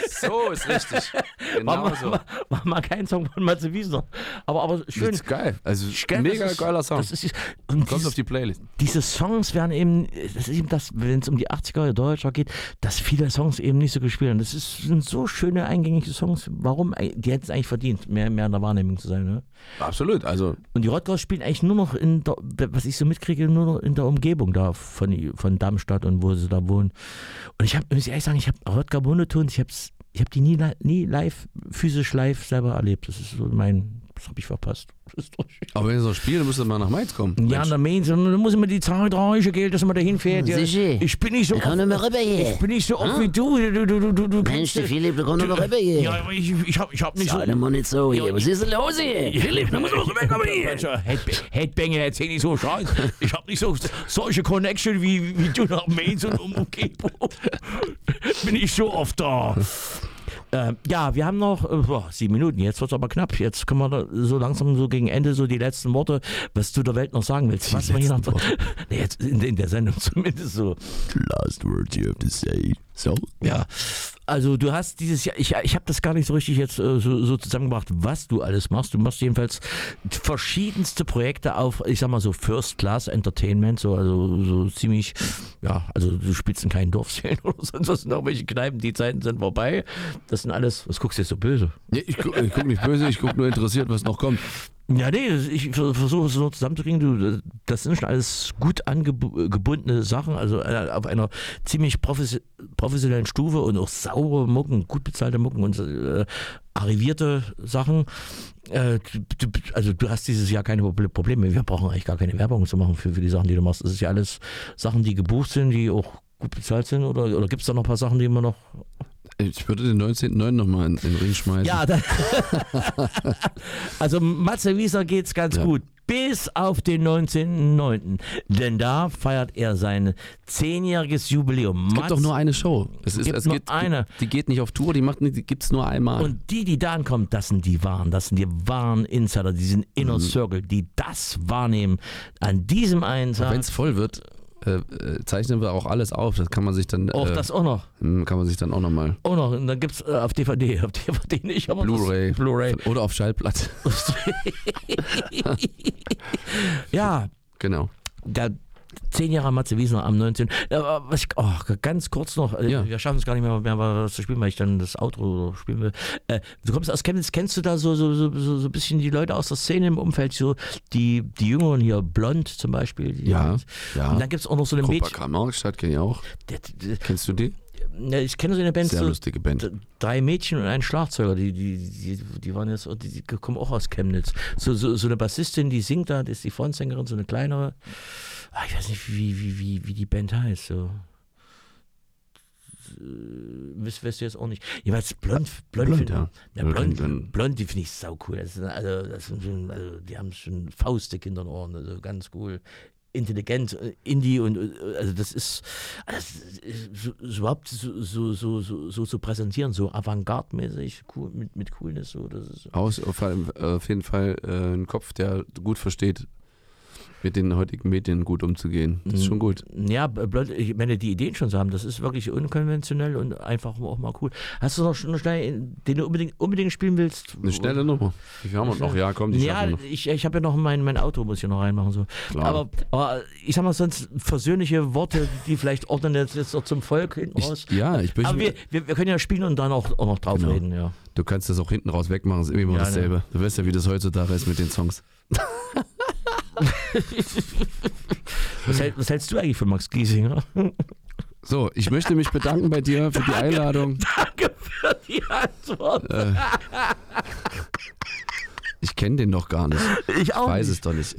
So ist richtig. Genau so. War mal kein Song von Matze Wiesner. Aber schön. Das ist geil. Also Geil, mega geiler Song. Das ist, und Kommt auf die Playlist. diese Songs werden eben, das ist eben das, wenn es um die 80er Deutscher geht, dass viele Songs eben nicht so gespielt werden. Sind so schöne, eingängige Songs. Warum? Die hätten es eigentlich verdient, mehr in der Wahrnehmung zu sein. Ne? Absolut. Also Und die Rottgau spielen eigentlich nur noch was ich so mitkriege, nur noch in der Umgebung da von Darmstadt und wo sie da wohnen. Und muss ich ehrlich sagen, ich habe Rottgau Monotons, ich habe die nie physisch live selber erlebt. Das ist so das habe ich verpasst. aber wenn ihr so spielt, dann müsst ihr mal nach Mainz kommen. Ja, und dann muss immer die zahlreiche Geld, dass man da hinfährt. Ja, Sicher. ich bin nicht so Komm doch mal rüber hier. Ich bin nicht so oft wie du. Du Mensch, der Philipp, du komm doch mal rüber hier. Ja, aber ich hab nicht so. Sei doch mal nicht so hier. Was ist denn los hier? Philipp, du musst doch rüberkommen hier. Headbanger, erzähl nicht so Scheiß. Ich hab nicht so solche Connection wie du nach Mainz und Umgebung. Bin ich so oft da. Ja, wir haben noch 7 Minuten, jetzt wird es aber knapp. Jetzt können wir so langsam so gegen Ende so die letzten Worte, was du der Welt noch sagen willst. Was wir hier noch, jetzt in der Sendung zumindest so. The last words you have to say. So? Ja, also du hast dieses Jahr, ich habe das gar nicht so richtig jetzt so zusammengebracht, was du alles machst. Du machst jedenfalls verschiedenste Projekte auf, ich sag mal so First-Class Entertainment, also so ziemlich, ja, also du spielst in keinen Dorfszenen oder sonst was, in irgendwelche Kneipen, die Zeiten sind vorbei. Das sind alles, was guckst du jetzt so böse? Nee, ich guck nicht böse, ich guck nur interessiert, was noch kommt. Ja, nee, ich versuche es so zusammenzukriegen. Das sind schon alles gut angebundene Sachen, also auf einer ziemlich professionellen Stufe und auch saubere Mucken, gut bezahlte Mucken und arrivierte Sachen. Also du hast dieses Jahr keine Probleme. Wir brauchen eigentlich gar keine Werbung zu machen für die Sachen, die du machst. Das ist ja alles Sachen, die gebucht sind, die auch gut bezahlt sind. Oder gibt es da noch ein paar Sachen, die man noch... Ich würde den 19.09. nochmal in den Ring schmeißen. Ja, also Matze Wiesner geht's ganz gut. Bis auf den 19.09. Denn da feiert er sein 10-jähriges Jubiläum. Es gibt doch nur eine Show. Eine. Die geht nicht auf Tour, die gibt es nur einmal. Und die da ankommen, das sind die wahren Insider, die sind Inner Circle, die das wahrnehmen. An diesem einen Tag. Wenn es voll wird, zeichnen wir auch alles auf. Das kann man sich dann. Das auch noch. Kann man sich dann auch nochmal. Auch noch. Und dann gibt's auf DVD. Auf DVD nicht, aber Blu-ray. Oder auf Schallplatte. Ja. Genau. Der 10 Jahre Matze Wiesner am 19. Ganz kurz noch, wir schaffen es gar nicht mehr was zu spielen, weil ich dann das Outro spielen will. Du kommst aus Chemnitz, kennst du da so ein bisschen die Leute aus der Szene im Umfeld, so die Jüngeren hier, Blond zum Beispiel? Ja. Und dann gibt es auch noch so eine Mädchen. Karl-Marx-Stadt kenne ich auch. Kennst du die? Ich kenne so eine Band. Sehr lustige Band. 3 Mädchen und ein Schlagzeuger, die waren jetzt, die kommen auch aus Chemnitz. So eine Bassistin, die singt da, das ist die Frontsängerin, so eine kleinere. Ich weiß nicht, wie die Band heißt. So. Weißt du jetzt auch nicht. Jeweils Blond, die finde ich sau cool. Die haben schon Faustdick in den Ohren, also ganz cool. Intelligent, Indie und also das ist überhaupt so zu präsentieren, so avantgarde-mäßig, cool, mit Coolness. So, das ist auf jeden Fall ein Kopf, der gut versteht, mit den heutigen Medien gut umzugehen. Das ist schon gut. Ja, ich meine, die Ideen schon zu haben, das ist wirklich unkonventionell und einfach auch mal cool. Hast du noch schnell, den du unbedingt spielen willst? Eine schnelle Nummer. Wie haben wir noch? Ja, komm, die schaffen wir noch. Ich habe ja noch mein Auto, muss ich noch reinmachen. So. Aber ich sag mal sonst versöhnliche Worte, die vielleicht ordnen jetzt auch zum Volk hinten raus. Aber wir können ja spielen und dann auch noch drauf reden. Ja. Du kannst das auch hinten raus wegmachen, ist immer dasselbe. Ne? Du weißt ja, wie das heutzutage ist mit den Songs. Was hältst du eigentlich von Max Giesinger? So, ich möchte mich bedanken bei dir für die Einladung. Danke für die Antwort. Ich kenne den noch gar nicht. Ich auch weiß es doch nicht.